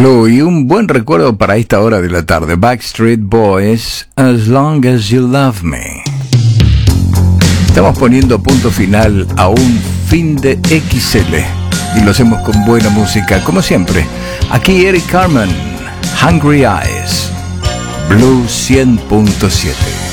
Blue, y un buen recuerdo para esta hora de la tarde. Backstreet Boys, As Long As You Love Me. Estamos poniendo punto final a un fin de XL y lo hacemos con buena música, como siempre. Aquí Eric Carmen, Hungry Eyes, Blue 100.7.